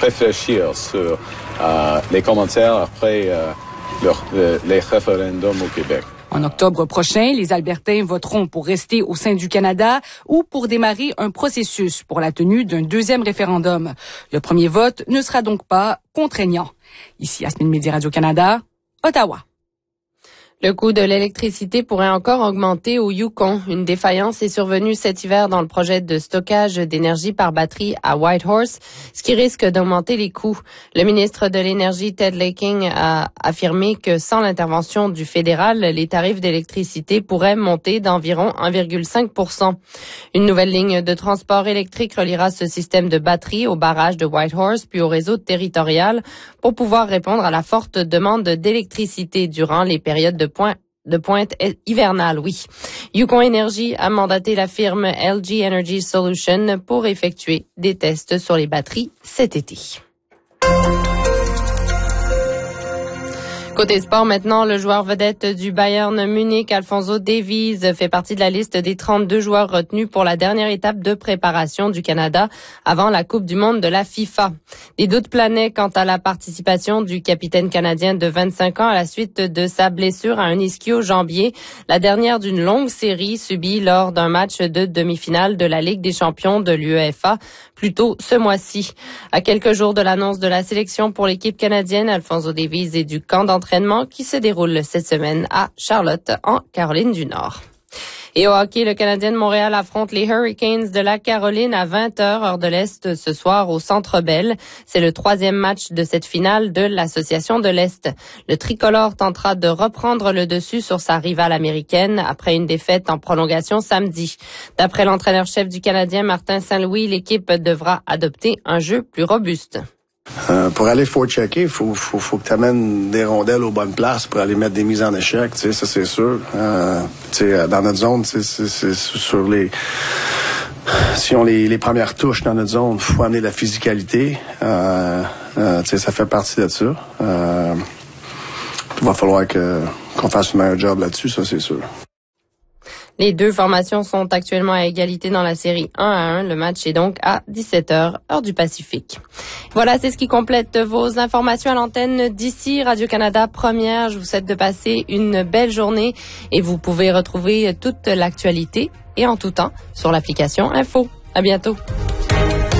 réfléchir sur les commentaires après les référendums au Québec. En octobre prochain, les Albertains voteront pour rester au sein du Canada ou pour démarrer un processus pour la tenue d'un deuxième référendum. Le premier vote ne sera donc pas contraignant. Ici, Yasmine Midi Radio-Canada, Ottawa. Le coût de l'électricité pourrait encore augmenter au Yukon. Une défaillance est survenue cet hiver dans le projet de stockage d'énergie par batterie à Whitehorse, ce qui risque d'augmenter les coûts. Le ministre de l'Énergie, Ted Laking, a affirmé que sans l'intervention du fédéral, les tarifs d'électricité pourraient monter d'environ 1,5 %. Une nouvelle ligne de transport électrique reliera ce système de batterie au barrage de Whitehorse puis au réseau territorial pour pouvoir répondre à la forte demande d'électricité durant les périodes de pointe hivernale, oui. Yukon Energy a mandaté la firme LG Energy Solution pour effectuer des tests sur les batteries cet été. Côté sport maintenant, le joueur vedette du Bayern Munich, Alphonso Davies, fait partie de la liste des 32 joueurs retenus pour la dernière étape de préparation du Canada avant la Coupe du monde de la FIFA. Des doutes planaient quant à la participation du capitaine canadien de 25 ans à la suite de sa blessure à un ischio-jambier, la dernière d'une longue série subie lors d'un match de demi-finale de la Ligue des champions de l'UEFA plus tôt ce mois-ci. À quelques jours de l'annonce de la sélection pour l'équipe canadienne, Alphonso Davies est du camp d'entraînement qui se déroule cette semaine à Charlotte, en Caroline du Nord. Et au hockey, le Canadien de Montréal affronte les Hurricanes de la Caroline à 20h heure de l'Est ce soir au Centre Bell. C'est le 3e match de cette finale de l'Association de l'Est. Le tricolore tentera de reprendre le dessus sur sa rivale américaine après une défaite en prolongation samedi. D'après l'entraîneur-chef du Canadien, Martin Saint-Louis, l'équipe devra adopter un jeu plus robuste. Pour aller forechecker, faut que tu amènes des rondelles aux bonnes places pour aller mettre des mises en échec, tu sais, ça c'est sûr. Dans notre zone, c'est sur si on les premières touches dans notre zone, faut amener de la physicalité. Ça fait partie de ça. Il va falloir qu'on fasse un meilleur job là-dessus, ça c'est sûr. Les deux formations sont actuellement à égalité dans la série 1-1. Le match est donc à 17h, heure du Pacifique. Voilà, c'est ce qui complète vos informations à l'antenne d'ici Radio-Canada Première. Je vous souhaite de passer une belle journée et vous pouvez retrouver toute l'actualité et en tout temps sur l'application Info. À bientôt.